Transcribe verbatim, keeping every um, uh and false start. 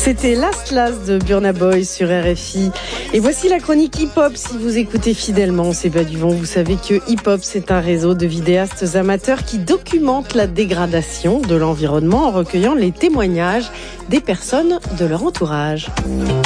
C'était Last Last de Burna Boy sur R F I. Et voici la chronique hip-hop. Si vous écoutez fidèlement, c'est pas du vent. Vous savez que hip-hop, c'est un réseau de vidéastes amateurs qui documentent la dégradation de l'environnement en recueillant les témoignages des personnes de leur entourage.